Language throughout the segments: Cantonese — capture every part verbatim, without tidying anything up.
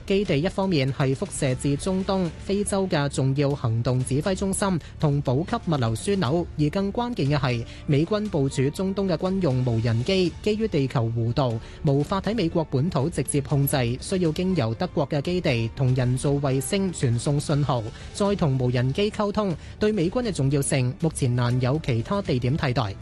基地一方面係輻射至中東、非洲嘅重要行動指揮中心同補給物流樞紐，而更關鍵嘅係美軍部署中東嘅軍用無人機，基於地球弧度，無法喺美國本土直接控制，需要經由德國嘅基地同人造衛星傳送信號，再同無人機溝通，對美軍嘅重要性目前難有其他地點替代。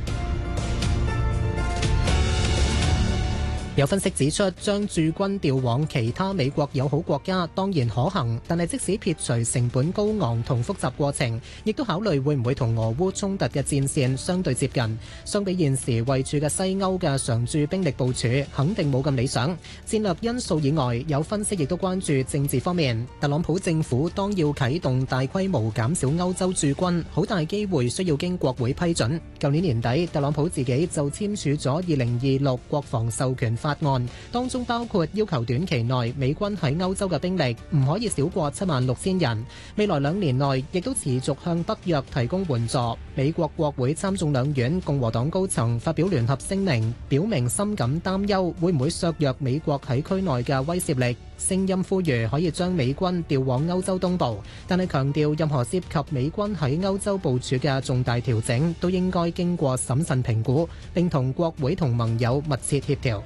有分析指出，將駐軍調往其他美國友好國家當然可行，但係即使撇除成本高昂同複雜過程，亦都考慮會唔會同俄烏衝突嘅戰線相對接近。相比現時位處嘅西歐嘅常駐兵力部署，肯定冇咁理想。戰略因素以外，有分析亦都關注政治方面。特朗普政府當要啟動大規模減少歐洲駐軍，好大機會需要經國會批准。舊年年底，特朗普自己就簽署咗二零二六國防授權法案，當中包括要求短期內美軍喺歐洲嘅兵力唔可以少過七萬六千人，未來兩年內亦都持續向北約提供援助。美國國會參眾兩院共和黨高層發表聯合聲明，表明深感擔憂會唔會削弱美國喺區內嘅威懾力，聲音呼籲可以將美軍調往歐洲東部，但係強調任何涉及美軍喺歐洲部署嘅重大調整都應該經過審慎評估，並同國會同盟友密切協調。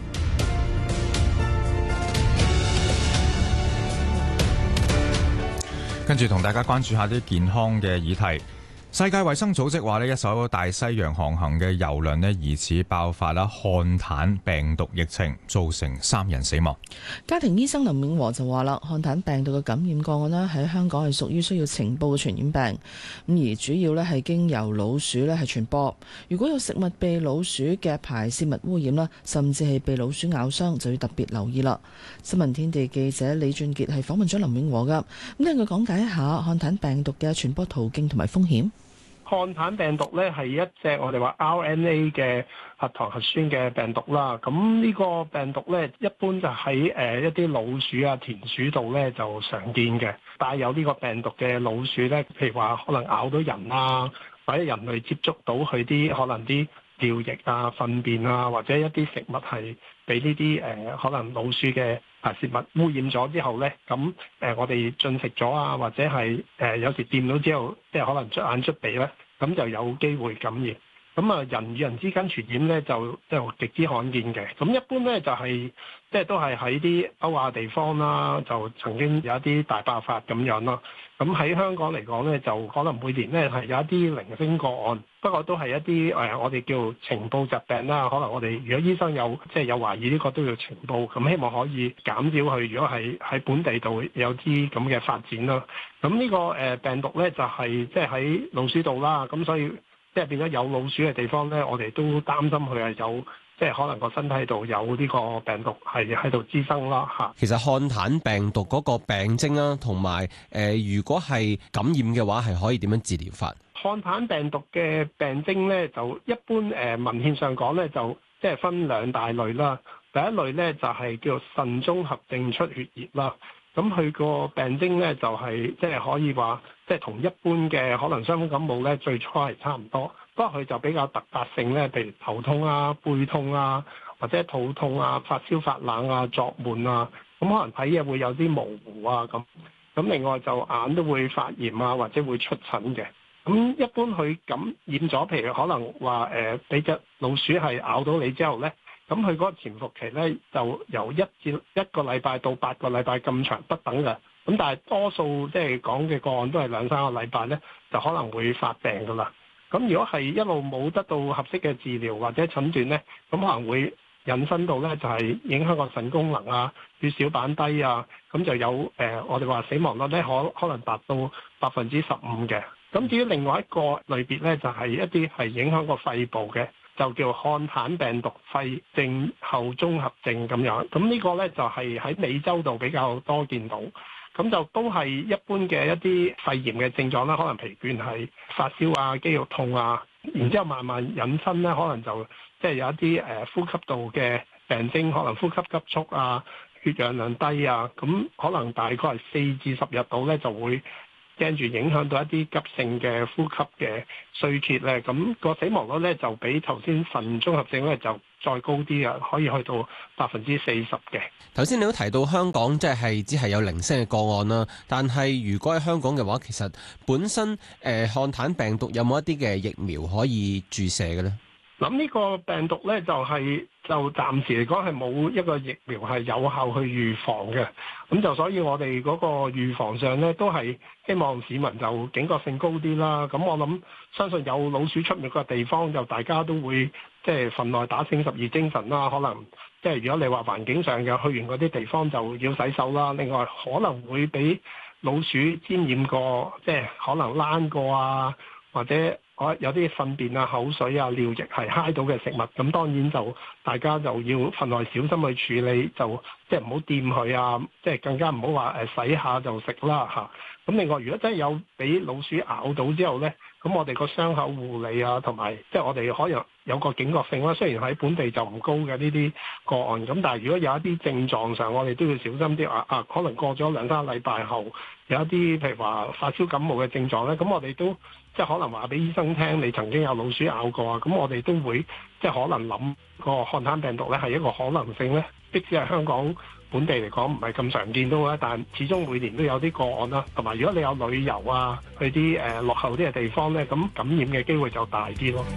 跟住同大家關注下啲健康嘅議題。世界衛生組織話呢，一艘大西洋航行嘅郵輪呢，疑似爆發啦漢坦病毒疫情，造成三人死亡。 家庭醫生林永和就話啦，漢坦病毒嘅感染個案呢，喺香港係屬於需要呈報嘅傳染病，咁而主要呢係經由老鼠呢係傳播。如果有食物被老鼠嘅排泄物污染啦，甚至係被老鼠咬傷，就要特別留意啦。新聞天地記者李俊傑係訪問咗林永和噶，咁聽佢講解一下漢坦病毒嘅傳播途徑同埋風險。 漢坦病毒咧係一隻我哋話 R N A 嘅核糖核酸嘅病毒啦。咁呢個病毒咧一般就喺誒一啲老鼠啊、田鼠度咧就常見嘅。帶有呢個病毒嘅老鼠咧，譬如話可能咬到人啊，或者人類接觸到佢啲可能啲尿液啊、糞便啊，或者一啲食物係俾呢啲誒可能老鼠嘅排泄物污染咗之後咧，咁誒、呃、我哋進食咗啊，或者係誒、呃、有時掂到之後，即係可能出眼出鼻咧，咁就有機會感染。咁啊，人與人之間傳染咧，就即係極之罕見嘅。咁一般咧就係即係都係喺啲歐亞地方啦，就曾經有一啲大爆發咁樣咯。咁喺香港嚟講咧，就可能每年咧係有一啲零星個案，不過都係一啲誒、呃、我哋叫呈報疾病啦。可能我哋如果醫生有即係有懷疑呢個都要呈報，咁希望可以減少佢如果係喺本地度有啲咁嘅發展啦。咁呢個誒病毒咧就係即係喺老鼠度啦，咁所以。即係變咗有老鼠嘅地方咧，我哋都擔心佢係有，即係可能個身體度有呢個病毒係喺度滋生啦嚇。 其實漢坦病毒嗰個病徵啦，同埋誒，如果係感染嘅話，係可以點樣治療法？ 漢坦病毒嘅病徵咧，就一般誒、呃、文獻上講咧，就即係分兩大類啦。第一類咧就係、是、叫做腎綜合症出血熱啦。咁佢個病徵咧就係即係可以話，即係同一般嘅可能傷風感冒咧，最初係差唔多，不過佢就比較突發性咧，譬如頭痛啊、背痛啊，或者肚痛啊、發燒發冷啊、作悶啊，咁可能睇嘢會有啲模糊啊咁。咁另外就眼都會發炎啊，或者會出疹嘅。咁一般佢感染咗，譬如可能話誒俾隻老鼠係咬到你之後咧。咁佢嗰個潛伏期咧，就由一至一個禮拜到八個禮拜咁長不等嘅。咁但係多數即係講嘅個案都係兩三個禮拜咧，就可能會發病噶啦。咁如果係一路冇得到合適嘅治療或者診斷咧，咁可能會引申到咧就係影響個腎功能啊、血小板低啊，咁就有誒、呃、我哋話死亡率咧可可能達到百分之十五嘅。咁至於另外一個類別咧，就係一啲係影響個肺部嘅。就叫漢坦病毒肺症後綜合症咁樣，咁呢個呢，就係喺美洲度比較多見到，咁就都係一般嘅一啲肺炎嘅症狀啦，可能疲倦係發燒啊、肌肉痛啊，然之後慢慢引申呢，可能就即係有一啲誒呼吸道嘅病徵，可能呼吸急促啊、血氧量低啊，咁可能大概係四至十日度呢，就會驚住影響到一啲急性嘅呼吸嘅衰竭咧，咁個死亡率咧就比頭先腎綜合症咧就再高啲啊，可以去到百分之四十嘅。 頭先你都提到香港即係只係有零星嘅個案啦，但係如果喺香港嘅話，其實本身誒、呃、漢坦病毒有冇一啲嘅疫苗可以注射嘅咧？ 諗呢個病毒咧就係、是、就暫時嚟講係冇一個疫苗係有效去預防嘅，咁就所以我哋嗰個預防上咧都係希望市民就警覺性高啲啦。咁我諗相信有老鼠出沒嘅地方，就大家都會即係份內打醒十二精神啦。可能即係如果你話環境上嘅去完嗰啲地方就要洗手啦。另外可能會俾老鼠沾染過，即係可能躝過啊，或者我有啲糞便啊、口水啊、尿液係揩到嘅食物，咁當然就大家就要份內小心去處理，就即係唔好掂佢啊，即係更加唔好話誒洗下就食啦嚇。咁另外，如果真係有俾老鼠咬到之後呢，咁我哋個傷口護理啊，同埋即係我哋可能有個警覺性啦。雖然喺本地就唔高嘅呢啲個案，咁但係如果有一啲症狀上，我哋都要小心啲啊啊！可能過咗兩三個禮拜後，有一啲譬如話發燒感冒嘅症狀呢，咁我哋都即係可能話俾醫生聽，你曾經有老鼠咬過啊，咁我哋都會即係可能諗個漢坦病毒呢係一個可能性呢，即使係香港本地嚟講唔係咁常見到啦，但始終每年都有啲個案啦。同埋如果你有旅遊啊，去啲誒、呃、落後啲嘅地方呢，咁感染嘅機會就大啲咯。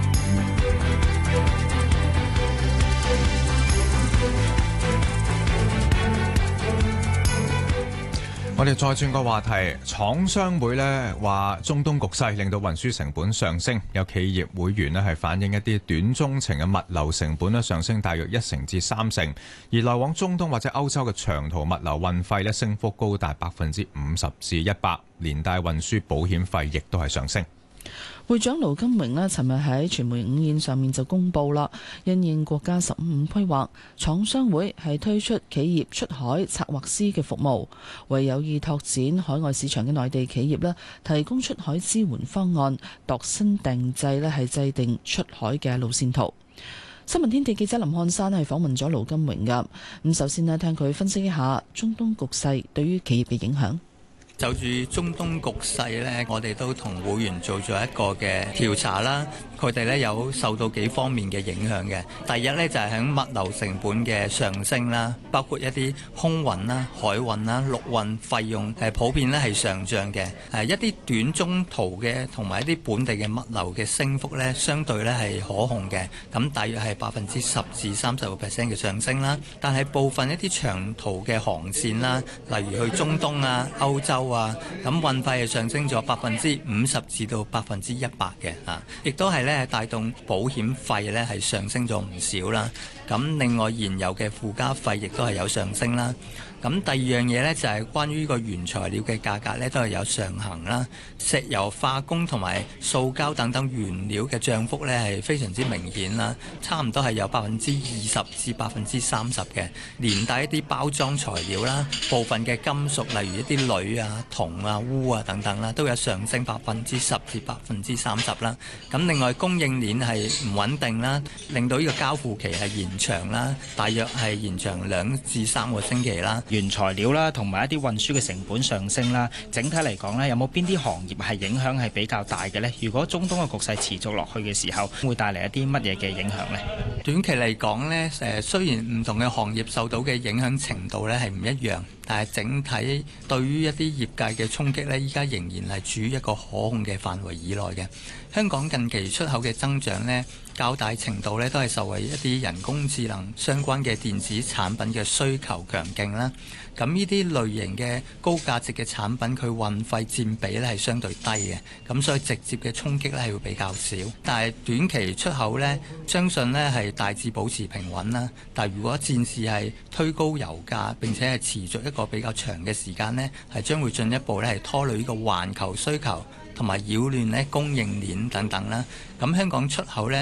我哋再轉個話題，廠商會呢話中東局勢令到運輸成本上升，有企業會員呢係反映一啲短中程嘅物流成本呢上升大約一成至三成，而來往中東或者歐洲嘅長途物流運費呢升幅高達百分之五十至一百，連帶運輸保險費亦都係上升。 會長盧金榮呢，尋日喺傳媒午宴上面就公布啦，因應國家十五五規劃，廠商會係推出企業出海策劃師嘅服務，為有意拓展海外市場嘅內地企業呢提供出海支援方案，度身訂製呢係制定出海嘅路線圖。新聞天地記者林漢山係訪問咗盧金榮噶，咁首先呢，聽佢分析一下中東局勢對於企業嘅影響。 就住中東局勢呢，我哋都同會員做咗一個嘅調查啦。佢哋呢有受到幾方面嘅影響嘅。第一呢，就係喺物流成本嘅上升啦，包括一啲空運啦、海運啦、陸運費用誒普遍呢係上漲嘅。誒一啲短中途嘅同埋一啲本地嘅物流嘅升幅呢，相對呢係可控嘅。咁大約係百分之十至三十個 percent 嘅上升啦。但係部分一啲長途嘅航線啦，例如去中東啊、歐洲啊，咁運費係上升咗百分之五十至到百分之一百嘅嚇，亦都係咧帶動保險費咧係上升咗唔少啦。咁另外燃油嘅附加費亦都係有上升啦。咁第二樣嘢呢，就係關於個原材料嘅價格呢，都係有上行啦。石油化工同埋塑膠等等原料嘅漲幅呢，係非常之明顯啦，差唔多係有百分之二十至百分之三十嘅。連帶一啲包裝材料啦，部分嘅金屬例如一啲鋁啊、銅啊、鎢啊等等啦，都有上升百分之十至百分之三十啦。咁另外供應鏈係唔穩定啦，令到呢個交付期係延長啦，大約係延長兩至三個星期啦。 原材料啦，同埋一啲運輸嘅成本上升啦，整體嚟講呢，有冇邊啲行業係影響係比較大嘅呢？如果中東嘅局勢持續落去嘅時候，會帶嚟一啲乜嘢嘅影響呢？ 短期嚟講呢，誒雖然唔同嘅行業受到嘅影響程度呢係唔一樣，但係整體對於一啲業界嘅衝擊呢，依家仍然係處於一個可控嘅範圍以內嘅。香港近期出口嘅增長呢，較大程度呢都係受惠一啲人工智能相關嘅電子產品嘅需求強勁啦。咁呢啲類型嘅高價值嘅產品，佢運費佔比呢係相對低嘅，咁所以直接嘅衝擊呢係會比較少。但係短期出口呢，相信呢係大致保持平穩啦。但係如果戰事係推高油價，並且係持續一個比較長嘅時間呢，係將會進一步呢係拖累呢個環球需求，同埋擾亂呢供應鏈等等啦。咁香港出口呢，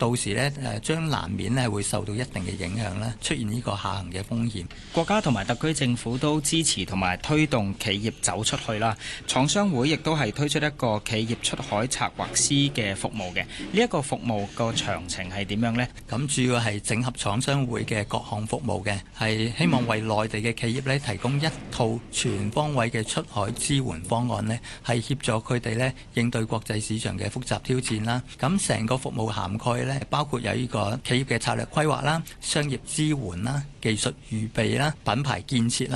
到時呢，誒將難免咧會受到一定嘅影響啦，出現呢個下行嘅風險。 國家同埋特區政府都支持同埋推動企業走出去啦。廠商會亦都係推出一個企業出海策劃師嘅服務嘅。呢一個服務個詳情係點樣呢？ 咁主要係整合廠商會嘅各項服務嘅，係希望為內地嘅企業咧提供一套全方位嘅出海支援方案呢，係協助佢哋咧應對國際市場嘅複雜挑戰啦。咁成個服務涵蓋咧，包括有呢個企業嘅策略規劃啦、商業支援啦、技術預備啦、品牌建設啦。